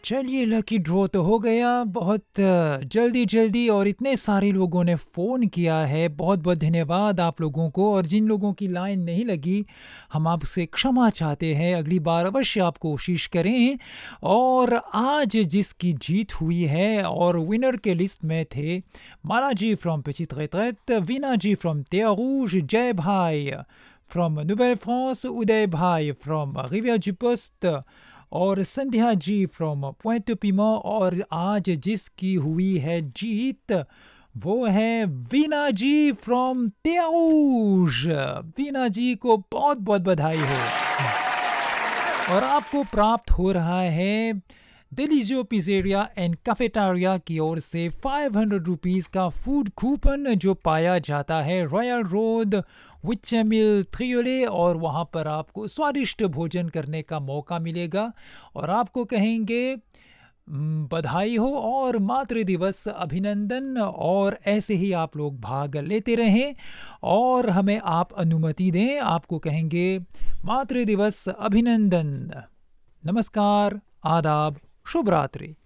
चलिए lucky draw तो हो गया बहुत जल्दी-जल्दी और इतने सारे लोगों ने फ़ोन किया है। बहुत-बहुत धन्यवाद आप लोगों को और जिन लोगों की लाइन नहीं लगी, हम आपसे क्षमा चाहते हैं। अगली बार अवश्य आप कोशिश करें और आज जिसकी जीत हुई है और विनर के लिस्ट में थे माला जी फ्रॉम पेचित रेट्रेट, वीना जी फ्रॉम तेरूज, जय भाई फ्रॉम नोuvelle फ्रांस, उदय भाई फ्रॉम रिविère-du-Post और Sandhya ji from point Pima और आज जिसकी हुई है जीत वो है वीना जी फ्रॉम तेऊज। वीना जी को बहुत बहुत बधाई हो और आपको प्राप्त हो रहा है डेलीजियो पिज़्ज़ेरिया एंड कैफेटेरिया की ओर से 500 रुपीज़ का फूड कूपन जो पाया जाता है रॉयल रोड विचमिल थ्रियोले और वहाँ पर आपको स्वादिष्ट भोजन करने का मौका मिलेगा और आपको कहेंगे बधाई हो और मातृ दिवस अभिनंदन और ऐसे ही आप लोग भाग लेते रहें और हमें आप अनुमति दें आपको कहेंगे मातृ दिवस अभिनंदन। नमस्कार, आदाब, शुभ रात्रि।